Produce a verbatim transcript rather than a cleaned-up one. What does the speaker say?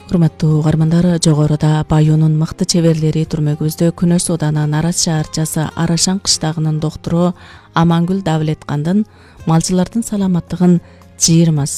Урматтуу угармандар, жогоруда Баюунун мыкты чеберлери түрмөгүбүздө Күнөс Оданын Арас шаарчасы Арашан кыштагынын доктуру Амангүл Давлеткандын малчылардын саламаттыгын жыйырма